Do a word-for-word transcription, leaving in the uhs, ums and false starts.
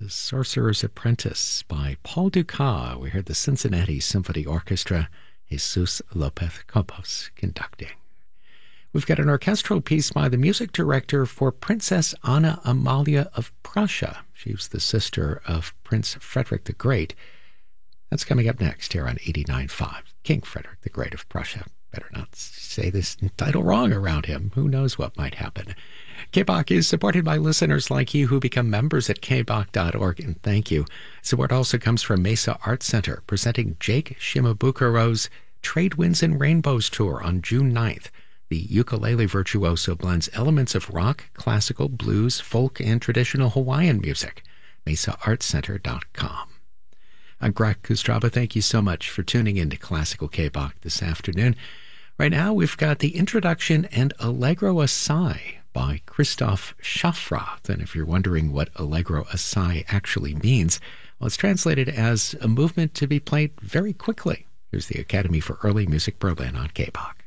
The Sorcerer's Apprentice by Paul Dukas. We heard the Cincinnati Symphony Orchestra, Jesus Lopez Campos conducting. We've got an orchestral piece by the music director for Princess Anna Amalia of Prussia. She was the sister of Prince Frederick the Great. That's coming up next here on eighty-nine point five. King Frederick the Great of Prussia. Better not say this title wrong around him. Who knows what might happen. K B O C is supported by listeners like you who become members at k b o c dot org, and thank you. Support also comes from Mesa Art Center, presenting Jake Shimabukuro's Trade Winds and Rainbows Tour on June ninth. The ukulele virtuoso blends elements of rock, classical, blues, folk, and traditional Hawaiian music. mesa art center dot com. I'm Greg Kustraba. Thank you so much for tuning in to Classical K B O C this afternoon. Right now, we've got the introduction and Allegro Assai by Christoph Schaffrath. And if you're wondering what Allegro Assai actually means, well, it's translated as a movement to be played very quickly. Here's the Academy for Early Music Berlin on K B O C.